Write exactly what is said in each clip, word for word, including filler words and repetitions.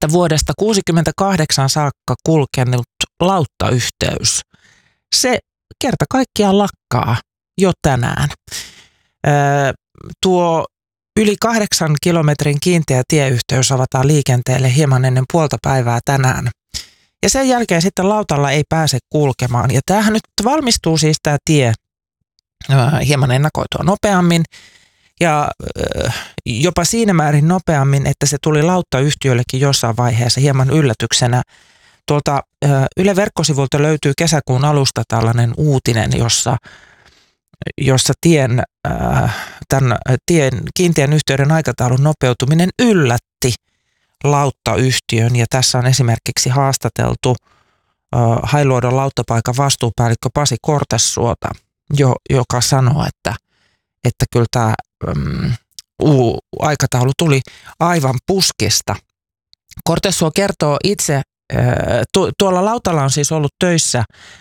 että vuodesta kuusikymmentäkahdeksan saakka kulkenut lauttayhteys, se kerta kaikkiaan lakkaa jo tänään. Öö, tuo yli kahdeksan kilometrin kiinteä tieyhteys avataan liikenteelle hieman ennen puolta päivää tänään. Ja sen jälkeen sitten lautalla ei pääse kulkemaan. Ja tämähän nyt valmistuu siis tämä tie hieman ennakoitua nopeammin ja jopa siinä määrin nopeammin, että se tuli lauttayhtiöllekin jossain vaiheessa hieman yllätyksenä. Tuolta Yle verkkosivulta löytyy kesäkuun alusta tällainen uutinen, jossa, jossa tien, tämän tien, kiinteän yhteyden aikataulun nopeutuminen yllätti lauttayhtiön. Ja tässä on esimerkiksi haastateltu Hailuodon lauttapaikan vastuupäällikkö Pasi Kortesuota, jo, joka sanoo, että, että kyllä tämä um, uu, aikataulu tuli aivan puskista. Kortesuo kertoo itse, tu, tuolla lautalla on siis ollut töissä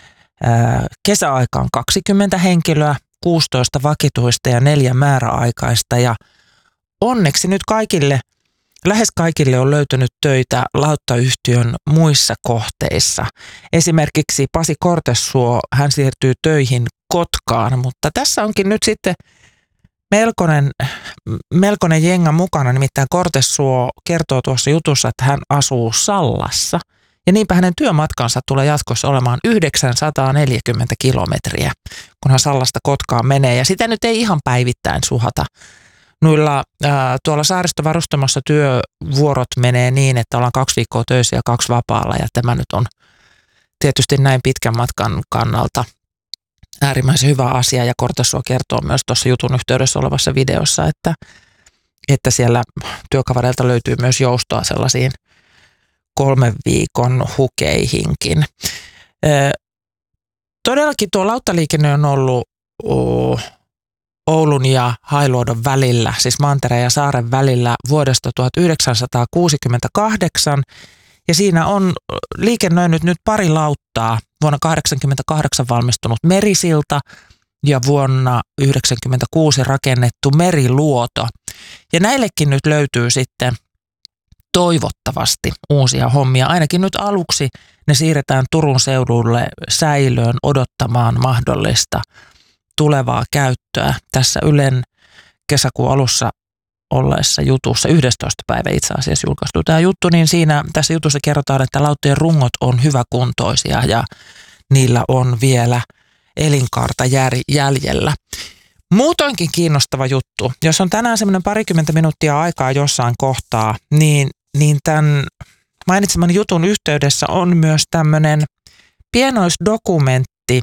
kesäaikaan kaksikymmentä henkilöä, kuusitoista vakituista ja neljä määräaikaista, ja onneksi nyt kaikille, lähes kaikille on löytynyt töitä lauttayhtiön muissa kohteissa. Esimerkiksi Pasi Kortesuo, hän siirtyy töihin Kotkaan, mutta tässä onkin nyt sitten melkoinen, melkoinen jenga mukana, nimittäin Kortesuo kertoo tuossa jutussa, että hän asuu Sallassa. Ja niinpä hänen työmatkansa tulee jatkossa olemaan yhdeksänsataaneljäkymmentä kilometriä, kun hän Sallasta Kotkaan menee. Ja sitä nyt ei ihan päivittäin suhata. Noilla, ää, tuolla saaristovarustamossa työvuorot menee niin, että ollaan kaksi viikkoa töissä ja kaksi vapaalla. Ja tämä nyt on tietysti näin pitkän matkan kannalta äärimmäisen hyvä asia. Ja Kortesuo kertoo myös tuossa jutun yhteydessä olevassa videossa, että, että siellä työkavereilta löytyy myös joustoa sellaisiin kolmen viikon hukeihinkin. Ö, todellakin tuo lauttaliikenne on ollut oh, Oulun ja Hailuodon välillä, siis Mantereen ja Saaren välillä vuodesta tuhatyhdeksänsataakuusikymmentäkahdeksan. Ja siinä on liikennöinyt nyt pari lauttaa, vuonna tuhatyhdeksänsataakahdeksankymmentäkahdeksan valmistunut Merisilta ja vuonna yhdeksänkymmentäkuusi rakennettu Meriluoto. Ja näillekin nyt löytyy sitten toivottavasti uusia hommia. Ainakin nyt aluksi ne siirretään Turun seudulle säilöön odottamaan mahdollista tulevaa käyttöä. Tässä Ylen kesäkuun alussa olleessa jutussa, yhdestoista päivä itse asiassa julkaistu tämä juttu, niin siinä tässä jutussa kerrotaan, että lauttojen rungot on hyväkuntoisia ja niillä on vielä elinkaarta jäljellä. Muutoinkin kiinnostava juttu. Jos on tänään semmoinen parikymmentä minuuttia aikaa jossain kohtaa, niin, niin tämän mainitseman jutun yhteydessä on myös tämmöinen pienoisdokumentti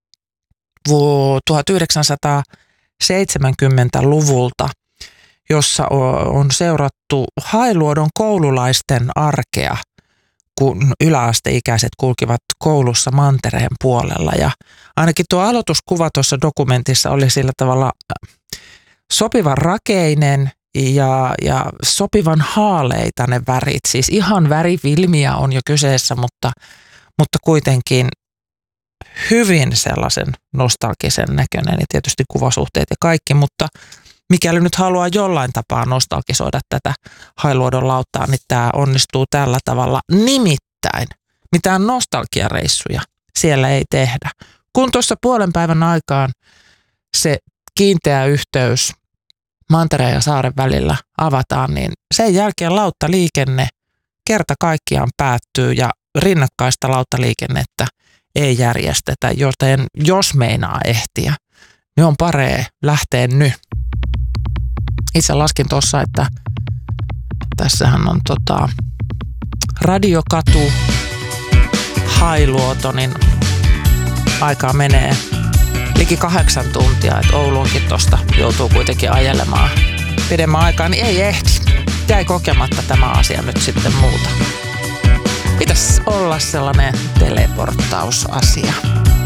tuhatyhdeksänsataaseitsemänkymmentäluvulta, jossa on seurattu Hailuodon koululaisten arkea, kun yläasteikäiset kulkivat koulussa Mantereen puolella. Ja ainakin tuo aloituskuva tuossa dokumentissa oli sillä tavalla sopivan rakeinen ja, ja sopivan haaleita ne värit. Siis ihan värivilmiä on jo kyseessä, mutta, mutta kuitenkin hyvin sellaisen nostalgisen näköinen ja tietysti kuvasuhteet ja kaikki, mutta mikäli nyt haluaa jollain tapaa nostalgisoida tätä Hailuodon lauttaa, niin tämä onnistuu tällä tavalla. Nimittäin mitään nostalgiareissuja siellä ei tehdä. Kun tuossa puolen päivän aikaan se kiinteä yhteys Mantereen ja Saaren välillä avataan, niin sen jälkeen lauttaliikenne kerta kaikkiaan päättyy ja rinnakkaista lauttaliikennettä ei järjestetä, joten jos meinaa ehtiä, niin on paree lähteä nyt. Itse laskin tuossa, että tässähän on tota Radiokatu, Hailuoto, niin aikaa menee liki kahdeksan tuntia, että Ouluunkin tuosta joutuu kuitenkin ajelemaan pidemmän aikaa, niin ei ehdi. Jäi kokematta tämä asia nyt sitten muuta. Pitäisi olla sellainen teleporttausasia.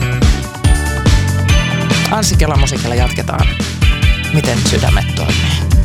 Anssi Kela musiikilla jatketaan. Miten sydämet toimii?